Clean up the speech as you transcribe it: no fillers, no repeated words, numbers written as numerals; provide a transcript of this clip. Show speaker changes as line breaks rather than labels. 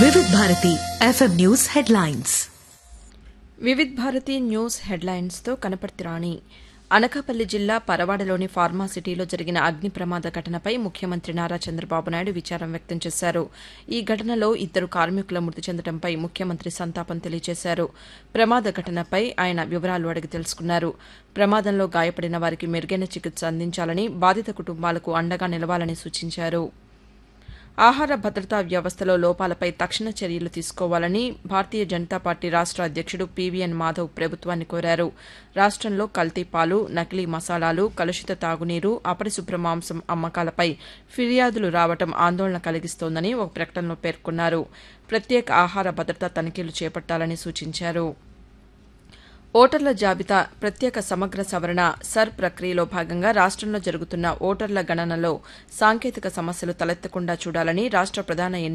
వివిధ Bharati FM news headlines.
Vividh Bharati news హెడ్లైన్స్తో Kanaparthi రాణి. అనకాపల్లి జిల్లా పరవాడలోని ఫార్మాసిటీలో జరిగిన అగ్ని ప్రమాద ఘటనపై ముఖ్యమంత్రి నారా చంద్రబాబు నాయుడు విచారం వ్యక్తం చేశారు. ఈ ఘటనలో 2 కార్మికుల మృతి చెందడంపై ముఖ్యమంత్రి సంతాపం తెలియజేశారు. ప్రమాద ఘటనపై ఆయన వివరాలు అడిగి తెలుసుకున్నారు. ప్రమాదంలో గాయపడిన వారికి మెరుగైన చికిత్స అందించాలని, బాధిత కుటుంబాలకు అండగా నిలవాలని సూచించారు. ఆహార భద్రతా వ్యవస్థలో లోపాలపై తక్షణ చర్యలు తీసుకోవాలని భారతీయ జనతా పార్టీ రాష్ట అధ్యక్షుడు పీవీఎన్ మాధవ్ ప్రభుత్వాన్ని కోరారు. రాష్టంలో కల్తీ పాలు, నకిలీ మసాలాలు, కలుషిత తాగునీరు, అపరిశుభ్ర మాంసం అమ్మకాలపై ఫిర్యాదులు రావడం ఆందోళన కలిగిస్తోందని ఒక ప్రకటనలో పేర్కొన్నారు. ప్రత్యేక ఆహార భద్రతా తనిఖీలు చేపట్టాలని సూచించారు. ఓటర్ల జాబితా ప్రత్యేక సమగ్ర సవరణ సర్ ప్రక్రియలో భాగంగా రాష్టంలో జరుగుతున్న ఓటర్ల గణనలో సాంకేతిక సమస్యలు తలెత్తకుండా చూడాలని రాష్ట ప్రధాన